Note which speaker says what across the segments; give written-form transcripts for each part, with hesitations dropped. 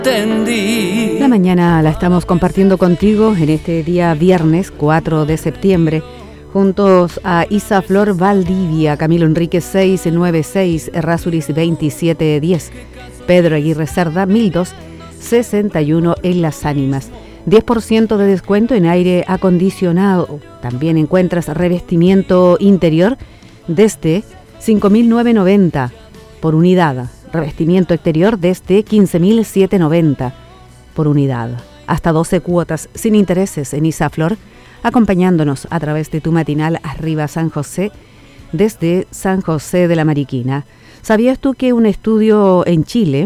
Speaker 1: La mañana la estamos compartiendo contigo en este día viernes 4 de septiembre, juntos a Isa Flor Valdivia, Camilo Enríquez 696, Errázuriz 2710, Pedro Aguirre Cerda 1261 en Las Ánimas. 10% de descuento en aire acondicionado. También encuentras revestimiento interior desde 5.990 por unidad. Revestimiento exterior desde 15.790 por unidad. Hasta 12 cuotas sin intereses en Isaflor, acompañándonos a través de tu matinal Arriba San José, desde San José de la Mariquina. ¿Sabías tú que un estudio en Chile,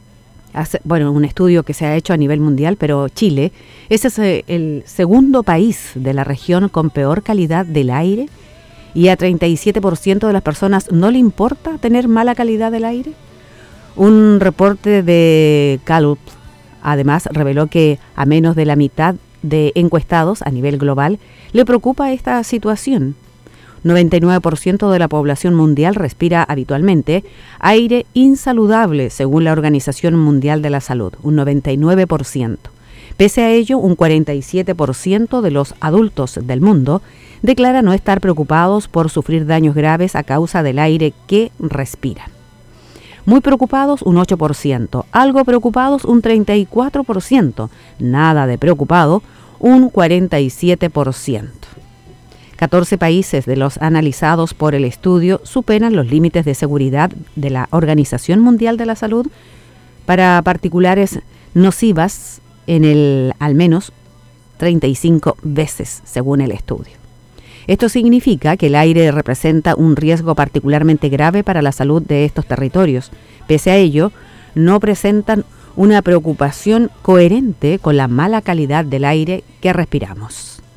Speaker 1: un estudio que se ha hecho a nivel mundial, pero Chile es el segundo país de la región con peor calidad del aire? ¿Y a 37% de las personas no le importa tener mala calidad del aire? Un reporte de Gallup, además, reveló que a menos de la mitad de encuestados a nivel global le preocupa esta situación. 99% de la población mundial respira habitualmente aire insaludable, según la Organización Mundial de la Salud, un 99%. Pese a ello, un 47% de los adultos del mundo declara no estar preocupados por sufrir daños graves a causa del aire que respiran. Muy preocupados, un 8%. Algo preocupados, un 34%. Nada de preocupado, un 47%. 14 países de los analizados por el estudio superan los límites de seguridad de la Organización Mundial de la Salud para particulares nocivas al menos 35 veces, según el estudio. Esto significa que el aire representa un riesgo particularmente grave para la salud de estos territorios. Pese a ello, no presentan una preocupación coherente con la mala calidad del aire que respiramos.